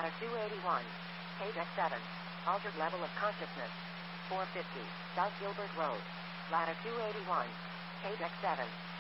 Ladder 281. Page X7. Altered level of consciousness. 450. South Gilbert Road. Ladder 281. Page X7.